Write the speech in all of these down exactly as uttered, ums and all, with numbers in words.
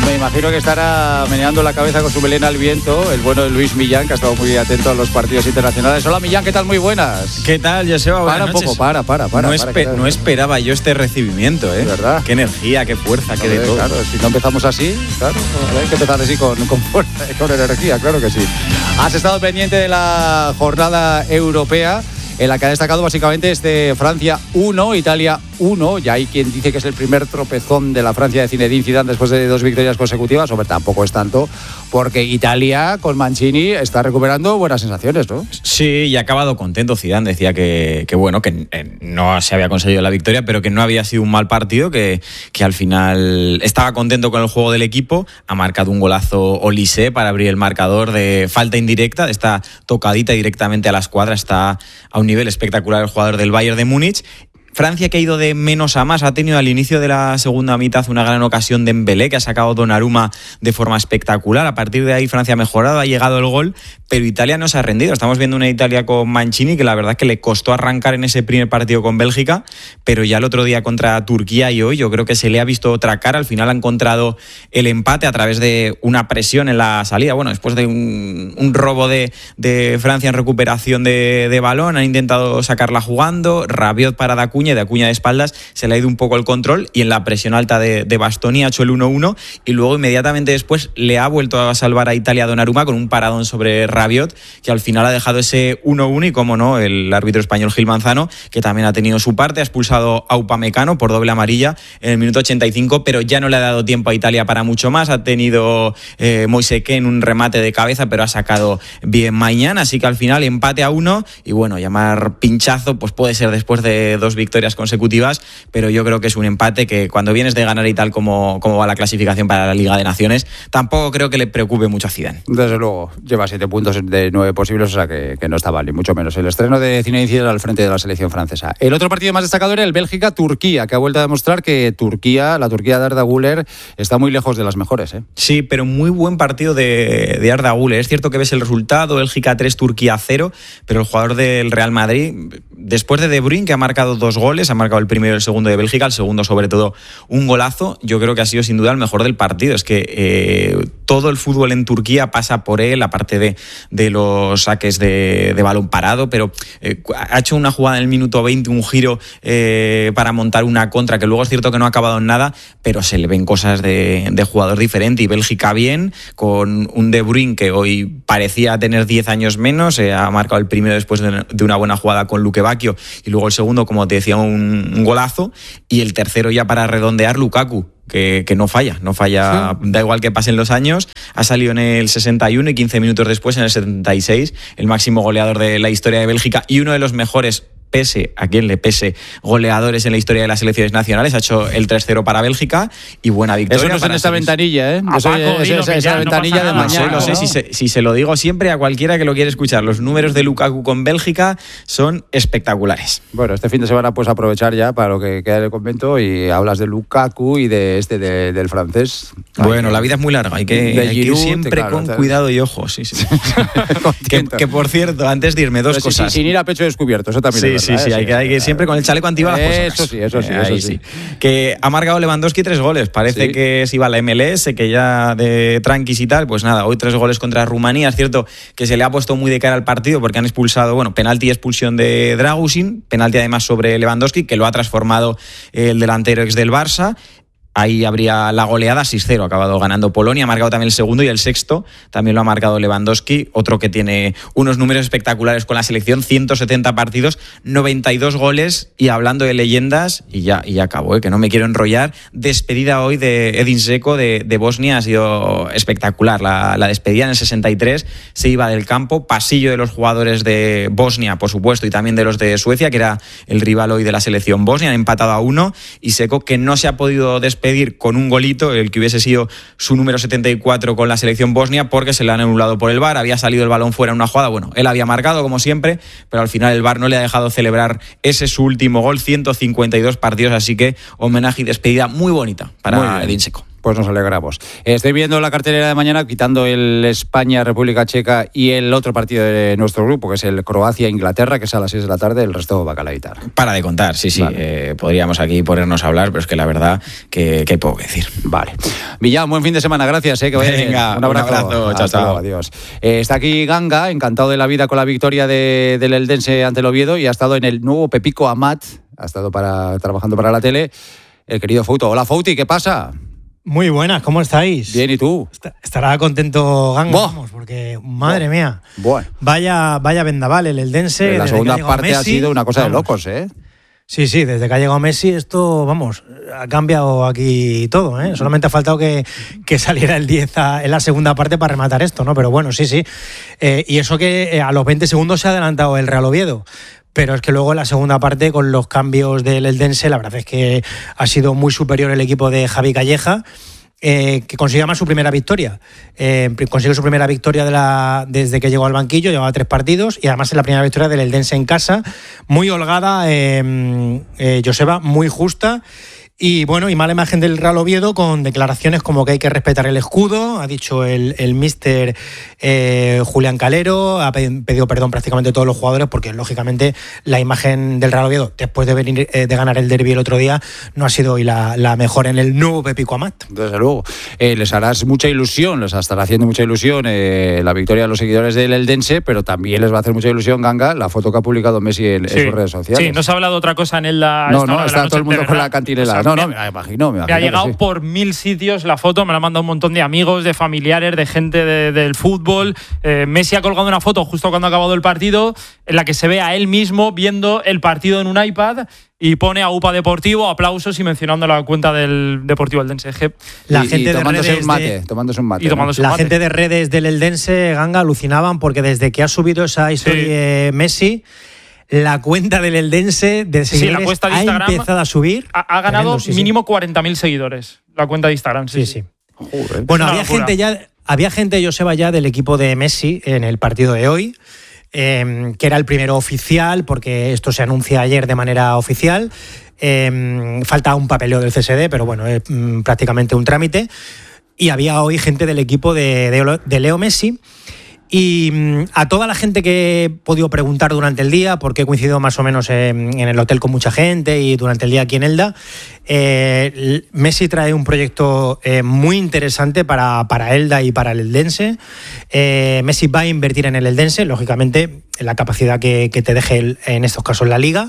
Me imagino que estará meneando la cabeza con su melena al viento el bueno de Luis Millán, que ha estado muy atento a los partidos internacionales. Hola Millán, ¿qué tal? Muy buenas. ¿Qué tal, Joseba? Para Buenas un poco, noches. para, para, para. No, para, espe- para no esperaba yo este recibimiento, ¿eh? ¿Verdad? Qué energía, qué fuerza, qué de todo. Claro, si no empezamos así, claro, hay que empezar así con, con fuerza y con energía, claro que sí. Has estado pendiente de la jornada europea, en la que ha destacado básicamente este Francia uno, Italia uno. Ya hay quien dice que es el primer tropezón de la Francia de Zinedine Zidane después de dos victorias consecutivas. Hombre, tampoco es tanto, porque Italia con Mancini está recuperando buenas sensaciones, ¿no? Sí, y ha acabado contento Zidane. Decía que, que bueno, que eh, no se había conseguido la victoria, pero que no había sido un mal partido, que, que al final estaba contento con el juego del equipo. Ha marcado un golazo Olise para abrir el marcador de falta indirecta, esta tocadita directamente a la escuadra. Está a un nivel espectacular el jugador del Bayern de Múnich. Francia, que ha ido de menos a más, ha tenido al inicio de la segunda mitad una gran ocasión de Dembélé, que ha sacado Donnarumma de forma espectacular. A partir de ahí Francia ha mejorado, ha llegado el gol, pero Italia no se ha rendido. Estamos viendo una Italia con Mancini que la verdad es que le costó arrancar en ese primer partido con Bélgica, pero ya el otro día contra Turquía y hoy yo creo que se le ha visto otra cara. Al final ha encontrado el empate a través de una presión en la salida. Bueno, después de un, un robo de, de Francia en recuperación de, de balón, han intentado sacarla jugando. Rabiot para Dacuña, y de Acuña de espaldas se le ha ido un poco el control, y en la presión alta de, de Bastoni ha hecho el uno uno, y luego inmediatamente después le ha vuelto a salvar a Italia Donnarumma con un paradón sobre Rabiot, que al final ha dejado ese uno uno. Y como no, el árbitro español Gil Manzano, que también ha tenido su parte, ha expulsado a Upamecano por doble amarilla en el minuto ochenta y cinco, pero ya no le ha dado tiempo a Italia para mucho más. Ha tenido eh, Moise Kean un remate de cabeza, pero ha sacado bien Mañana, así que al final empate a uno, y bueno, llamar pinchazo pues puede ser después de dos victorias consecutivas, pero yo creo que es un empate que, cuando vienes de ganar y tal como, como va la clasificación para la Liga de Naciones, tampoco creo que le preocupe mucho a Zidane. Desde luego, lleva siete puntos de nueve posibles, o sea que, que no está mal, ni mucho menos. El estreno de Zinedine Zidane al frente de la selección francesa. El otro partido más destacado era el Bélgica-Turquía, que ha vuelto a demostrar que Turquía, la Turquía de Arda Güler, está muy lejos de las mejores, ¿eh? Sí, pero muy buen partido de, de Arda Güler. Es cierto que ves el resultado, Bélgica tres, Turquía cero, pero el jugador del Real Madrid, después de De Bruyne, que ha marcado dos goles, ha marcado el primero y el segundo de Bélgica, el segundo sobre todo un golazo, yo creo que ha sido sin duda el mejor del partido. Es que eh, todo el fútbol en Turquía pasa por él, aparte de, de los saques de, de balón parado, pero eh, ha hecho una jugada en el minuto veinte, un giro eh, para montar una contra, que luego es cierto que no ha acabado en nada, pero se le ven cosas de, de jugador diferente. Y Bélgica bien, con un De Bruyne que hoy parecía tener diez años menos, eh, ha marcado el primero después de, de una buena jugada con Luke Bacchio, y luego el segundo, como te decía, un, un golazo, y el tercero ya para redondear, Lukaku, que, que no falla, no falla, sí. Da igual que pasen los años, ha salido en el sesenta y uno y quince minutos después, en el setenta y seis, el máximo goleador de la historia de Bélgica y uno de los mejores, pese a quien le pese, goleadores en la historia de las selecciones nacionales. Ha hecho el tres cero para Bélgica y buena victoria. Eso no es en esta ventanilla, ¿eh? Eso Paco, es, es, es esa ventanilla no de mañana. No sé, no sé si, se, si se lo digo siempre a cualquiera que lo quiere escuchar. Los números de Lukaku con Bélgica son espectaculares. Bueno, este fin de semana pues aprovechar ya para lo que queda en el convento, y hablas de Lukaku y de este de, del francés. Bueno, la vida es muy larga, hay que, hay Giroud, que ir siempre claro, con ¿sabes? Cuidado y ojo. Sí, sí. que, que por cierto, antes de irme, dos Pero cosas. Sin, sin ir a pecho descubierto, eso también sí, es verdad. Sí, sí, sí, ¿eh? hay que, hay que siempre con el chaleco antibalas. Eso sí, eso sí, eso Ahí sí. sí. Que ha marcado Lewandowski tres goles. Parece sí. que se iba a la M L S, que ya de tranquis y tal. Pues nada, hoy tres goles contra Rumanía. Es cierto que se le ha puesto muy de cara al partido porque han expulsado, bueno, penalti y expulsión de Dragusin, penalti además sobre Lewandowski, que lo ha transformado el delantero ex del Barça. Ahí habría la goleada, seis cero, ha acabado ganando Polonia, ha marcado también el segundo, y el sexto también lo ha marcado Lewandowski, otro que tiene unos números espectaculares con la selección, ciento setenta partidos, noventa y dos goles. Y hablando de leyendas, y ya, y ya acabo, ¿eh? Que no me quiero enrollar, despedida hoy de Edin Dzeko de, de Bosnia, ha sido espectacular. La, la despedida en el sesenta y tres, se iba del campo, pasillo de los jugadores de Bosnia, por supuesto, y también de los de Suecia, que era el rival hoy de la selección bosnia, han empatado a uno, y Dzeko, que no se ha podido despedir pedir con un golito, el que hubiese sido su número setenta y cuatro con la selección bosnia, porque se le han anulado por el V A R, había salido el balón fuera en una jugada, bueno, él había marcado como siempre, pero al final el V A R no le ha dejado celebrar ese su último gol, ciento cincuenta y dos partidos, así que homenaje y despedida muy bonita para Edin Dzeko. Pues nos alegramos. Estoy viendo la cartelera de mañana, quitando el España-República Checa y el otro partido de nuestro grupo, que es el Croacia-Inglaterra, que es a las seis de la tarde, el resto va a calaitar. Para de contar, sí, sí. Vale. Eh, podríamos aquí ponernos a hablar, pero es que la verdad que, que hay poco que decir. Vale. Villán, buen fin de semana, gracias. Eh, que vaya Venga, bien. Un abrazo. Un abrazo. Chao, chao. Luego, adiós. Eh, está aquí Ganga, encantado de la vida con la victoria de, del Eldense ante el Oviedo, y ha estado en el nuevo Pepico Amat, ha estado para, trabajando para la tele, el querido Fouto. Hola, Fouti, ¿qué pasa? Muy buenas, ¿cómo estáis? Bien, ¿y tú? Estará contento Ganga, Buah. vamos, porque madre Buah. mía. Bueno. Vaya, vaya vendaval el Eldense. La segunda parte Messi, ha sido una cosa vamos. de locos, ¿eh? Sí, sí, desde que ha llegado Messi esto, vamos, ha cambiado aquí todo, ¿eh? Solamente ha faltado que, que saliera el diez a, en la segunda parte para rematar esto, ¿no? Pero bueno, sí, sí. Eh, y eso que eh, a los veinte segundos se ha adelantado el Real Oviedo. Pero es que luego en la segunda parte, con los cambios del Eldense, la verdad es que ha sido muy superior el equipo de Javi Calleja. Eh, que consigue además su primera victoria. Eh, consigue su primera victoria de la, desde que llegó al banquillo, llevaba tres partidos, y además es la primera victoria del Eldense en casa, muy holgada, eh, eh, Joseba, muy justa. Y bueno, y mala imagen del Real Oviedo, con declaraciones como que hay que respetar el escudo, ha dicho el, el míster eh, Julián Calero, ha pedido perdón prácticamente a todos los jugadores, porque lógicamente la imagen del Real Oviedo, después de venir eh, de ganar el derbi el otro día, no ha sido hoy la, la mejor en el nuevo Pepico Amat. Desde luego. Eh, les harás mucha ilusión, les estará haciendo mucha ilusión eh, la victoria de los seguidores del Eldense, pero también les va a hacer mucha ilusión, Ganga, la foto que ha publicado Messi en, sí. en sus redes sociales. Sí, no se ha hablado otra cosa en el la, No, no, está todo el mundo con la cantinela. No, no, me imagino, me imagino. Me ha llegado sí. por mil sitios la foto, me la han mandado un montón de amigos, de familiares, de gente de, del fútbol. Eh, Messi ha colgado una foto justo cuando ha acabado el partido, en la que se ve a él mismo viendo el partido en un iPad, y pone a UPA Deportivo, aplausos, y mencionando la cuenta del Deportivo Eldense. La y, gente y de tomándose redes un mate, de, tomándose un mate. Y tomándose la un mate. gente de redes del Eldense, Ganga, alucinaban, porque desde que ha subido esa historia sí. Messi, la cuenta del Eldense de seguidores sí, la cuenta de ha Instagram empezado a subir. Ha, ha ganado Tremendo, sí, mínimo sí. cuarenta mil seguidores, la cuenta de Instagram. Sí, sí. sí. Joder. Bueno, Una había locura. gente ya, había gente, Joseba, ya del equipo de Messi en el partido de hoy, eh, que era el primero oficial, porque esto se anuncia ayer de manera oficial. Eh, falta un papeleo del C S D, pero bueno, es mm, prácticamente un trámite. Y había hoy gente del equipo de, de, de Leo Messi. Y mmm, a toda la gente que he podido preguntar durante el día, porque he coincidido más o menos en, en el hotel con mucha gente y durante el día aquí en Elda, eh, Messi trae un proyecto eh, muy interesante para, para Elda y para el Eldense. Eh, Messi va a invertir en el Eldense, lógicamente, en la capacidad que, que te deje el, en estos casos la Liga,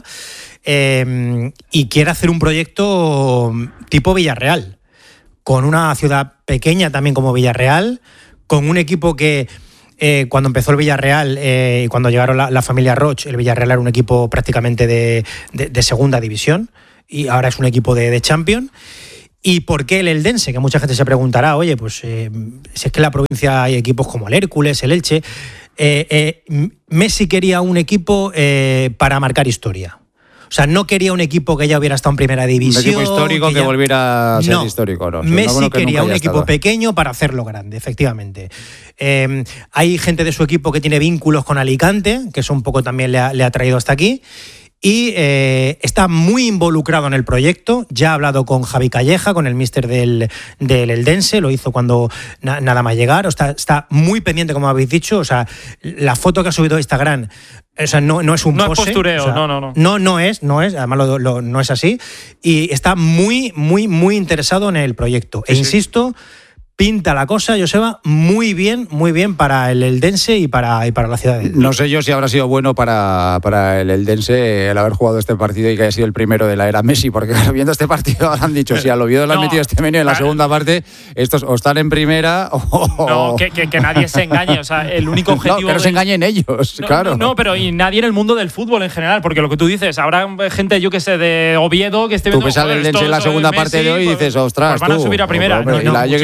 eh, y quiere hacer un proyecto tipo Villarreal, con una ciudad pequeña también como Villarreal, con un equipo que... Eh, cuando empezó el Villarreal y eh, cuando llegaron la, la familia Roche, el Villarreal era un equipo prácticamente de, de, de segunda división, y ahora es un equipo de, de Champions. ¿Y por qué el Eldense? Que mucha gente se preguntará, oye, pues eh, si es que en la provincia hay equipos como el Hércules, el Elche. Eh, eh, Messi quería un equipo eh, para marcar historia. O sea, no quería un equipo que ya hubiera estado en primera división. Un equipo histórico que, que ya... volviera a ser no. histórico. No, Messi no, que quería un equipo estado. pequeño para hacerlo grande, efectivamente. Eh, hay gente de su equipo que tiene vínculos con Alicante, que eso un poco también le ha, le ha traído hasta aquí. Y eh, está muy involucrado en el proyecto. Ya ha hablado con Javi Calleja, con el míster del, del Eldense, lo hizo cuando na, nada más llegar. O está, está muy pendiente, como habéis dicho. O sea, la foto que ha subido a Instagram, o sea, no, no es un no pose. Es postureo, o sea, no, no, no. No, no es, no es. Además, lo, lo, no es así. Y está muy, muy, muy interesado en el proyecto. Sí, e sí. insisto, pinta la cosa, Joseba, muy bien, muy bien para el Eldense y para, y para la ciudad de Elda. No sé yo si habrá sido bueno para, para el Eldense el haber jugado este partido y que haya sido el primero de la era Messi, porque viendo este partido han dicho, si al Oviedo le han no, metido este menú en la claro. segunda parte, estos o están en primera o... No, que, que, que nadie se engañe. O sea, el único objetivo... No, que no se engañen ellos, no, claro. No, no, pero y nadie en el mundo del fútbol en general, porque lo que tú dices, habrá gente, yo que sé, de Oviedo que esté Tú viendo... ves al joder, Eldense esto- en la esto segunda Messi, parte de hoy y pues, dices, ostras, pues van a tú, subir a primera. hombre, No, y no, la año que viene muchísimo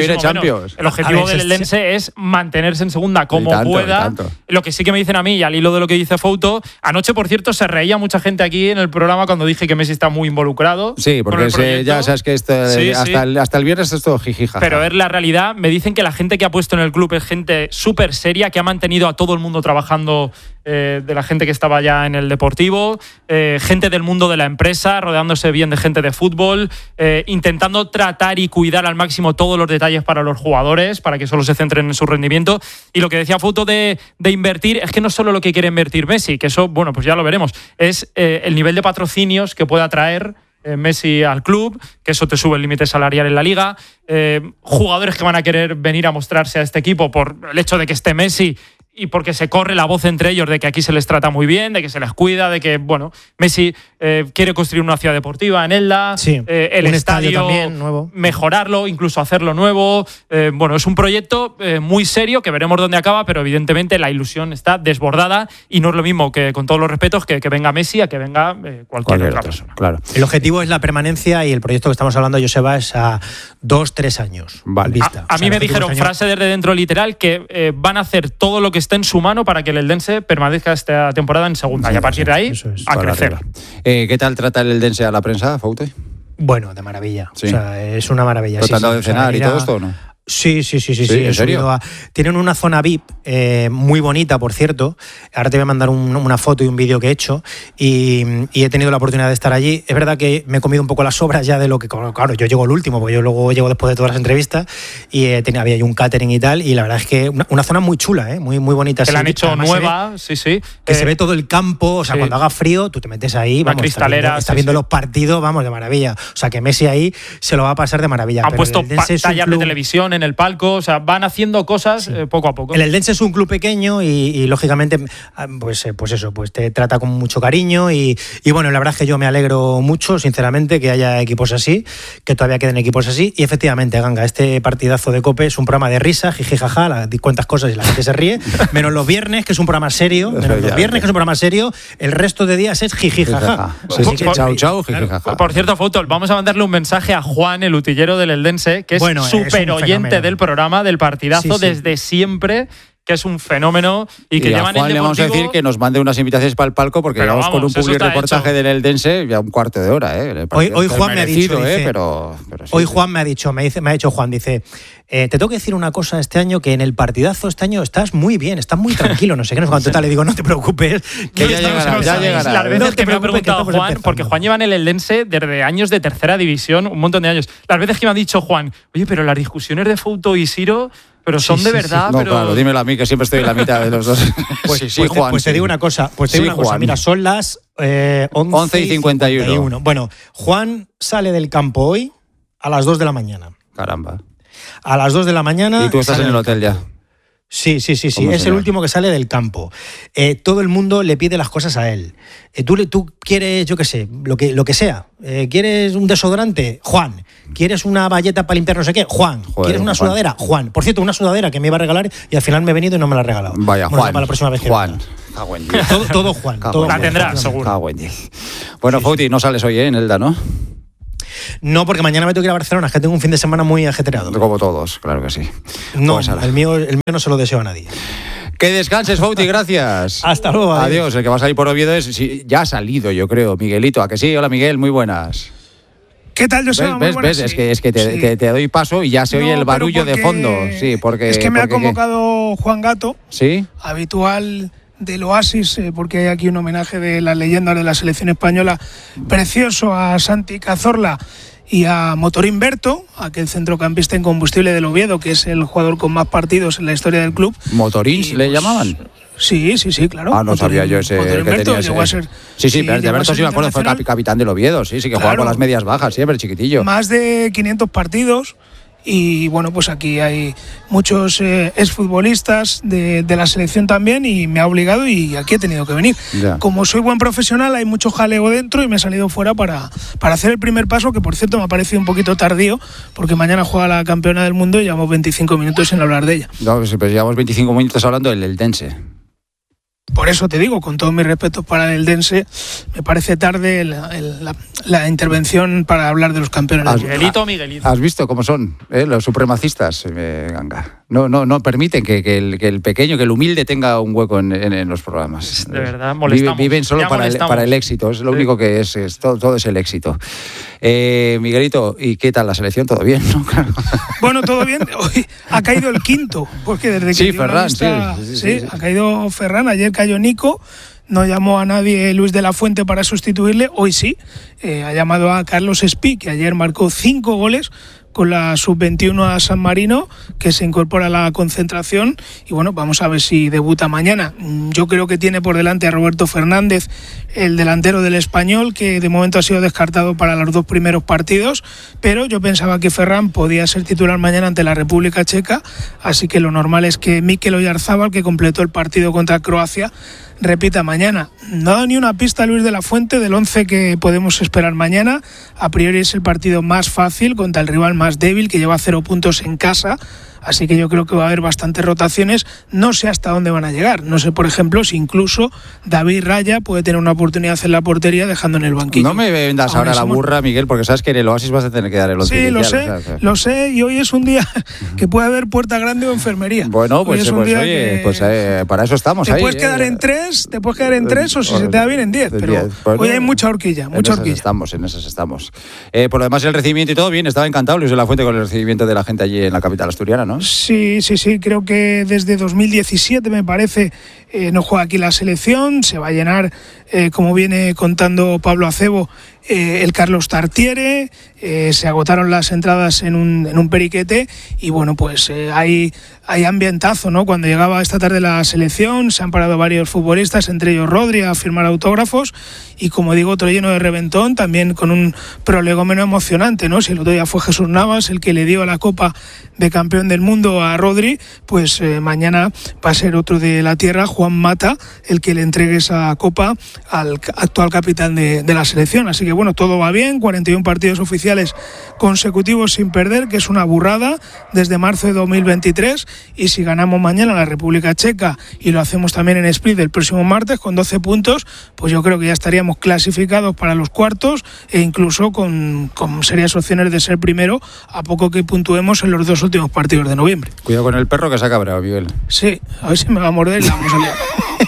Champions. El objetivo A ver, del es- Eldense es mantenerse en segunda como Y tanto, y pueda. tanto. Lo que sí que me dicen a mí, y al hilo de lo que dice Fouto, anoche, por cierto, se reía mucha gente aquí en el programa cuando dije que Messi está muy involucrado. Sí, con porque el se- proyecto. ya sabes que esto, Sí, hasta, sí. El, hasta el viernes es todo jijija. Pero es la realidad. Me dicen que la gente que ha puesto en el club es gente súper seria, que ha mantenido a todo el mundo trabajando, eh, de la gente que estaba ya en el Deportivo, eh, gente del mundo de la empresa, rodeándose bien de gente de fútbol, eh, intentando tratar y cuidar al máximo todos los detalles para los jugadores, para que solo se centren en su rendimiento. Y lo que decía Foto de, de invertir es que no solo lo que quiere invertir Messi, que eso, bueno, pues ya lo veremos, es eh, el nivel de patrocinios que pueda traer eh, Messi al club, que eso te sube el límite salarial en la liga, eh, jugadores que van a querer venir a mostrarse a este equipo por el hecho de que esté Messi y porque se corre la voz entre ellos de que aquí se les trata muy bien, de que se les cuida, de que, bueno, Messi eh, quiere construir una ciudad deportiva en Elda, Sí, eh, el un estadio estadio, también nuevo. mejorarlo, incluso hacerlo nuevo. Eh, bueno, es un proyecto eh, muy serio que veremos dónde acaba, pero evidentemente la ilusión está desbordada y no es lo mismo que, con todos los respetos, que, que venga Messi a que venga eh, cualquier, Cualquier otra otro, persona. claro. El objetivo es la permanencia y el proyecto que estamos hablando, Joseba, es a dos, tres años. Vale. vista. A, a O sea, mí me los últimos dijeron, años- frase desde dentro literal, que eh, van a hacer todo lo que esté en su mano para que el Eldense permanezca esta temporada en segunda. Y a partir de ahí, eso es. a Para crecer. arriba. Eh, ¿Qué tal trata el Eldense a la prensa, Faute? Bueno, de maravilla. Sí. O sea, es una maravilla. ¿Pero sí, te han sí. dado de O sea, cenar y ir a- todo esto o no? Sí, sí, sí, sí. ¿Sí? sí, he ¿En serio? subido a- Tienen una zona V I P eh, muy bonita, por cierto. Ahora te voy a mandar un- una foto y un vídeo que he hecho y, y he tenido la oportunidad de estar allí. Es verdad que me he comido un poco las sobras ya de lo que... Claro, yo llego el último, porque yo luego llego después de todas las entrevistas y eh, tenía, había ahí un catering y tal. Y la verdad es que una, una zona muy chula, ¿eh? muy, muy bonita. Que la han sí, hecho además se ve- nueva, sí, sí. que Eh, se ve todo el campo, o sea, sí. cuando haga frío, tú te metes ahí, La vamos, cristalera, estás viendo, estás sí, viendo sí. los partidos, vamos, de maravilla. O sea, que Messi ahí se lo va a pasar de maravilla. Han Pero puesto el Eldense es un pantallas de club- televisión en el palco, o sea, van haciendo cosas eh, poco a poco. El Eldense es un club pequeño y, y, lógicamente, ah, pues, eh, pues eso, pues te trata con mucho cariño y, y bueno, la verdad es que yo me alegro mucho, sinceramente, que haya equipos así, que todavía queden equipos así y efectivamente, Ganga, este partidazo de COPE es un programa de risa, jiji, jaja, la, cuentas cosas y la gente se ríe, menos los viernes, que es un programa serio, menos los viernes, que es un programa serio, el resto de días es jiji, jaja. Sí, Así sí, que- chao, chao, claro. jijijaja. Por cierto, Foto, vamos a mandarle un mensaje a Juan, el utillero del Eldense, que es Bueno, es un súper oyente fenómeno. del programa, del partidazo, Sí, sí. desde siempre, que es un fenómeno y que Y a llevan Juan el le vamos a Deportivo. decir que nos mande unas invitaciones para el palco porque Pero llevamos con un vamos, eso public está reportaje hecho. del Eldense ya un cuarto de hora. ¿eh? El Hoy, partido hoy está Juan me ha merecido, dicho, ¿eh? dice- pero, pero sí, Hoy sí. Juan me ha dicho, me dice, me ha dicho Juan, dice, eh, te tengo que decir una cosa este año, que en el partidazo este año estás muy bien, estás muy tranquilo, no sé qué, no sé cuánto tal. Le digo, no te preocupes, Que ya estamos llegará, empezando. ya llegará. Las veces No te que me ha preocupes, que preguntado estamos Juan, empezando. porque Juan lleva en el Eldense desde años de tercera división, un montón de años. Las veces que me ha dicho Juan, oye, pero las discusiones de Fouto y Siro, pero son Sí, de sí, verdad, No, pero. claro, dímelo a mí que siempre estoy en la mitad de los dos. Pues, sí, sí, pues te- Juan. pues te sí. digo una cosa, pues te digo Sí, una cosa, Juan. mira, son las eh, once, once y cincuenta y uno. Bueno, Juan sale del campo hoy a las dos de la mañana. Caramba. A las dos de la mañana. Y tú estás sale en el del hotel campo. ya. Sí, sí, sí, sí. Como Es el señor. último que sale del campo. Eh, todo el mundo le pide las cosas a él. Eh, tú, le- tú quieres, yo qué sé, lo que, lo que sea. Eh, ¿Quieres un desodorante? Juan. ¿Quieres una bayeta para limpiar no sé qué? Juan. Joder, ¿Quieres una Juan. sudadera? Juan. Por cierto, una sudadera que me iba a regalar y al final me he venido y no me la ha regalado. Vaya, Bueno, Juan. para la próxima vez que Juan. venga. Cago en diez. Todo, todo Juan. Cago todo en La Juan, diez. tendrá, efectivamente. seguro. Cago en diez. Bueno, Fauti, no sales hoy ¿eh? en Elda, ¿no? No, porque mañana me tengo que ir a Barcelona, es que tengo un fin de semana muy ajetreado. Como todos, claro que sí. No, Pues ala. el mío, el mío no se lo deseo a nadie. Que descanses, Fauti, gracias. Hasta luego. adiós. Adiós. El que va a salir por Oviedo es. Sí, ya ha salido, yo creo. Miguelito, ¿a que sí? Hola, Miguel, muy buenas. ¿Qué tal, ¿Ves? Joseba? Muy ¿Ves? buenas, ¿Ves? Es sí. que, es que te, Sí. que te doy paso y ya se oye No, el pero barullo de porque- fondo. Sí, porque. Es que me ha porque- convocado Juan Gato, ¿Sí? habitual del Oasis, eh, porque hay aquí un homenaje de las leyendas de la selección española, precioso a Santi Cazorla y a Motorín Berto, aquel centrocampista incombustible del Oviedo, que es el jugador con más partidos en la historia del club. ¿Motorins Y, le pues, llamaban? Sí, sí, sí, claro. Ah, no Motorín- sabía yo ese Motorín que Berto tenía ese. llegó a ser- Sí, sí, pero de llegó a Berto ser sí me acuerdo, fue internacional. capi- capitán del Oviedo, sí, sí, que jugaba Claro. con las medias bajas, siempre chiquitillo. Más de quinientos partidos y bueno, pues aquí hay muchos eh, exfutbolistas de, de la selección también y me ha obligado y aquí he tenido que venir. Ya. Como soy buen profesional hay mucho jaleo dentro y me he salido fuera para, para hacer el primer paso, que por cierto me ha parecido un poquito tardío porque mañana juega la campeona del mundo y llevamos veinticinco minutos sin hablar de ella. No, pues, pues llevamos veinticinco minutos hablando del Eldense. por eso te digo, con todos mis respetos para el Dense, me parece tarde la, la, la intervención para hablar de los campeones del mundo. Miguelito, Miguelito. ¿Has visto cómo son eh, los supremacistas, eh, Ganga? No, no, no permiten que, que, el, que el pequeño, que el humilde tenga un hueco en, en, en los programas. De verdad, molestamos. Viven, viven solo para el, para el éxito, es lo sí. único que es, es todo, todo es el éxito. Eh, Miguelito, ¿y qué tal la selección? ¿Todo bien? ¿No? Bueno, todo bien. Hoy ha caído el quinto, porque desde que sí, Ferran, lista, sí, sí, sí, sí, sí, ha caído Ferran, ayer cayó Nico. No llamó a nadie Luis de la Fuente para sustituirle, hoy sí. Eh, ha llamado a Carlos Espí, que ayer marcó cinco goles con la sub veintiuno a San Marino, que se incorpora a la concentración. Y bueno, vamos a ver si debuta mañana. Yo creo que tiene por delante a Roberto Fernández, el delantero del Español, que de momento ha sido descartado para los dos primeros partidos, pero yo pensaba que Ferran podía ser titular mañana ante la República Checa, así que lo normal es que Mikel Oyarzábal, que completó el partido contra Croacia, repita mañana. No ha dado ni una pista Luis de la Fuente del once que podemos esperar mañana. A priori es el partido más fácil contra el rival más débil, que lleva cero puntos en casa. Así que yo creo que va a haber bastantes rotaciones. No sé hasta dónde van a llegar. No sé, por ejemplo, si incluso David Raya puede tener una oportunidad en la portería dejando en el banquillo. No me vendas ahora, ahora la burra, Miguel, porque sabes que en el Oasis vas a tener que dar el once. Sí, lo sé, o sea, lo sé. Y hoy es un día que puede haber puerta grande o enfermería. Bueno, pues, pues oye, que pues eh, para eso estamos te ahí. Te puedes quedar eh. en tres, te puedes quedar en tres o si se te da bien en diez. Pero diez. Bueno, hoy hay mucha horquilla, mucha en esas horquilla. estamos, en esas estamos. Eh, por lo demás, el recibimiento y todo bien. Estaba encantado Luis de la Fuente con el recibimiento de la gente allí en la capital asturiana, ¿no? Sí, sí. Sí, sí, creo que desde dos mil diecisiete, me parece, eh, no juega aquí la selección. Se va a llenar, eh, como viene contando Pablo Acebo, eh, el Carlos Tartiere. Eh, se agotaron las entradas en un, en un periquete y bueno, pues eh, hay, hay ambientazo, ¿no? Cuando llegaba esta tarde la selección, se han parado varios futbolistas, entre ellos Rodri, a firmar autógrafos y, como digo, otro lleno de reventón, también con un prolegómeno emocionante, ¿no? Si el otro día fue Jesús Navas el que le dio la Copa de Campeón del Mundo a Rodri, pues eh, mañana va a ser otro de la tierra, Juan Mata, el que le entregue esa Copa al actual capitán de, de la selección. Así que bueno, todo va bien, cuarenta y uno partidos oficiales consecutivos sin perder, que es una burrada desde marzo de dos mil veintitrés, y si ganamos mañana la República Checa y lo hacemos también en Split el próximo martes con doce puntos, pues yo creo que ya estaríamos clasificados para los cuartos e incluso con, con serias opciones de ser primero a poco que puntuemos en los dos últimos partidos de noviembre. Cuidado con el perro que se ha cabreado, Miguel. Sí, a ver si me va a morder y la vamos a liar.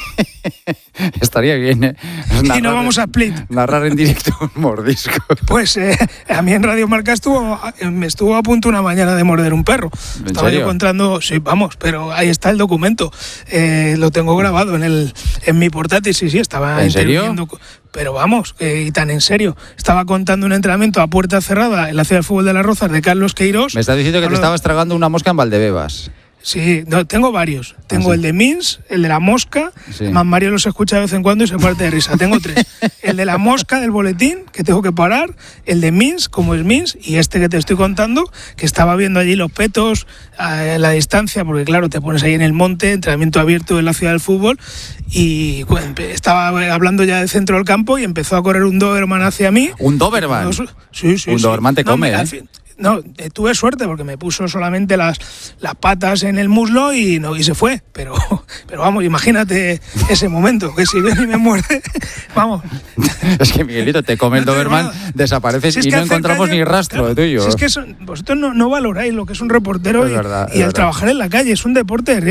Estaría bien, ¿eh? Narrar, y no vamos a Split. Narrar en directo un mordisco. Pues eh, a mí en Radio Marca estuvo, me estuvo a punto una mañana de morder un perro. ¿En Estaba serio? yo contando, sí, vamos, pero ahí está el documento. Eh, lo tengo grabado en el en mi portátil, sí, sí, estaba ¿En serio? Pero vamos, eh, y tan en serio. Estaba contando un entrenamiento a puerta cerrada en la Ciudad del Fútbol de las Rozas de Carlos Queiroz. Me estás diciendo que te estabas tragando una mosca en Valdebebas. Sí, no, tengo varios. Tengo ¿Ah, sí? el de Mins, el de la mosca. Sí. Más Mario los escucha de vez en cuando y se parte de risa. Tengo tres. El de la mosca del boletín, que tengo que parar. El de Mins, como es Mins. Y este que te estoy contando, que estaba viendo allí los petos a la distancia, porque claro, te pones ahí en el monte, entrenamiento abierto en la Ciudad del Fútbol. Y bueno, estaba hablando ya del centro del campo y empezó a correr un Doberman hacia mí. ¿Un Doberman? Sí, sí. Un sí. Doberman te no, come, me, ¿eh? Fin, no, eh, tuve suerte porque me puso solamente las, las patas en el muslo y no y se fue. Pero, pero vamos, imagínate ese momento, que si viene y me muerde, vamos. Es que Miguelito te come el Doberman, desapareces si es y no encontramos calle, ni rastro claro, de tuyo. Si es que son, vosotros no, no valoráis lo que es un reportero es y, verdad, y el verdad. trabajar en la calle, es un deporte de riesgo.